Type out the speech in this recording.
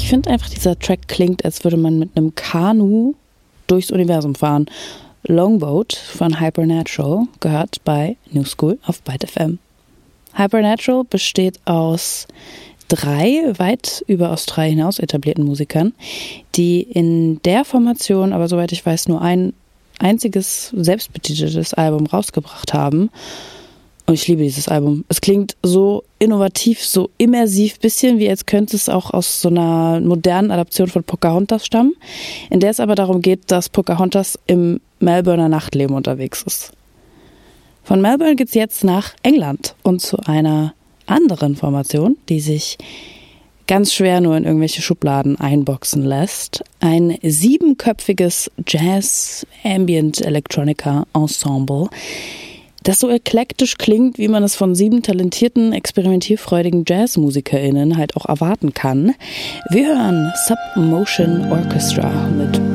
Ich finde einfach, dieser Track klingt, als würde man mit einem Kanu durchs Universum fahren. Longboat von Hypernatural gehört bei New School auf Byte FM. Hypernatural besteht aus 3 weit über Australien hinaus etablierten Musikern, die in der Formation, aber soweit ich weiß, nur ein einziges selbstbetiteltes Album rausgebracht haben. Und ich liebe dieses Album. Es klingt so innovativ, so immersiv, bisschen wie als könnte es auch aus so einer modernen Adaption von Pocahontas stammen, in der es aber darum geht, dass Pocahontas im Melbourner Nachtleben unterwegs ist. Von Melbourne geht's jetzt nach England und zu einer anderen Formation, die sich ganz schwer nur in irgendwelche Schubladen einboxen lässt. Ein 7-köpfiges Jazz-Ambient-Electronica-Ensemble, das so eklektisch klingt, wie man es von 7 talentierten, experimentierfreudigen JazzmusikerInnen halt auch erwarten kann. Wir hören Submotion Orchestra mit